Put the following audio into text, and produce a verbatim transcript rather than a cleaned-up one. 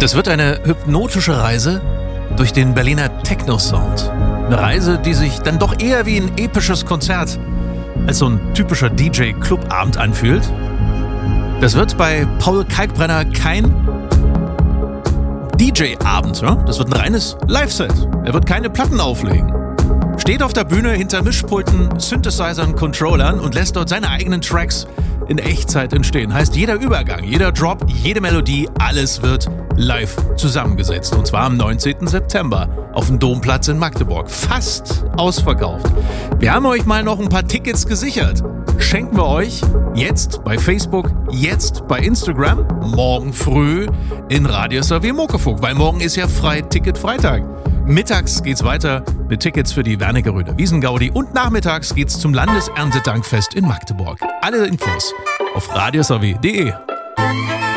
Das wird eine hypnotische Reise durch den Berliner Techno-Sound. Eine Reise, die sich dann doch eher wie ein episches Konzert als so ein typischer D J-Clubabend anfühlt. Das wird bei Paul Kalkbrenner kein D J-Abend, ja? Das wird ein reines Live-Set. Er wird keine Platten auflegen. Steht auf der Bühne hinter Mischpulten, Synthesizern, Controllern und lässt dort seine eigenen Tracks in Echtzeit entstehen. Heißt, jeder Übergang, jeder Drop, jede Melodie, alles wird live zusammengesetzt. Und zwar am neunzehnten September auf dem Domplatz in Magdeburg. Fast ausverkauft. Wir haben euch mal noch ein paar Tickets gesichert. Schenken wir euch jetzt bei Facebook, jetzt bei Instagram, morgen früh in Radius A W Muckefuck, weil morgen ist ja Frei-Ticket-Freitag. Mittags geht's weiter mit Tickets für die Wernigeröder Wiesengaudi und nachmittags geht's zum Landeserntedankfest in Magdeburg. Alle Infos auf radius a w punkt d e.